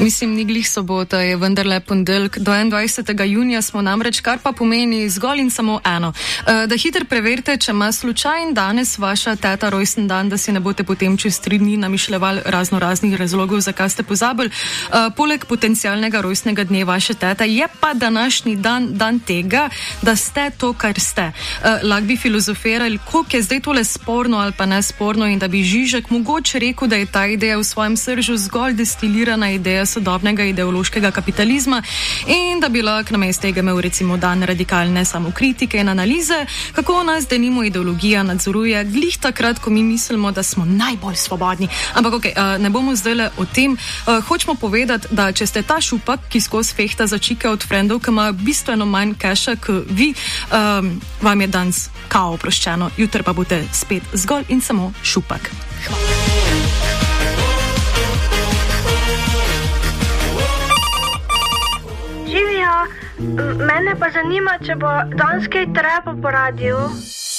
Mislim, ni glih sobota, je vendarle ponedeljek. Do 21. junija smo namreč, kar pa pomeni zgolj in samo eno. Da hitro preverite, če ima slučajen danes vaša teta rojsten dan, da si ne boste potem čez 3 dni namišljevali raznih razlogov, zakaj ste pozabili. Poleg potencialnega rojstnega dne vaše tete je pa današnji dan tega, da ste to, kar ste. Lahko bi filozofirali, koliko je zdaj tole sporno ali pa nesporno in da bi Žižek mogoče rekel, da je ta ideja v svojem sržu zgolj destilirana ideja sodobnega ideološkega kapitalizma in da bi lahko namesto tega imel recimo dan radikalne samokritike in analize, kako nas denimo ideologija nadzoruje glih takrat, ko mi mislimo, da smo najbolj svobodni. Ampak ne bomo zdajle o tem. Hočemo povedati, da če ste ta šupak, ki skozi fehta začike od frendov, ki ima bistveno manj keša kot vi, vam je danes kao oproščeno, jutri pa boste spet zgolj in samo šupak. Živijo, mene pa zanima, če bo danes kaj trepa po radiju.